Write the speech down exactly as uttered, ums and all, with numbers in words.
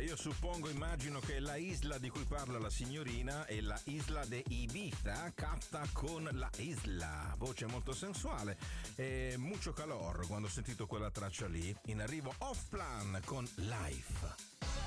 io suppongo, immagino che la isla di cui parla la signorina è la isla de Ibiza, catta con la isla. Voce molto sensuale e mucho calor quando ho sentito quella traccia lì. In arrivo Off Plan con Life.